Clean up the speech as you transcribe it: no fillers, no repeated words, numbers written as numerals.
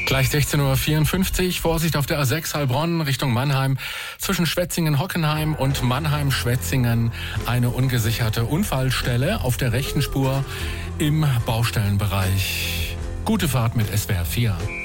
Gleich 16:54 Uhr, Vorsicht auf der A6 Heilbronn Richtung Mannheim. Zwischen Schwetzingen-Hockenheim und Mannheim-Schwetzingen eine ungesicherte Unfallstelle auf der rechten Spur im Baustellenbereich. Gute Fahrt mit SWR 4.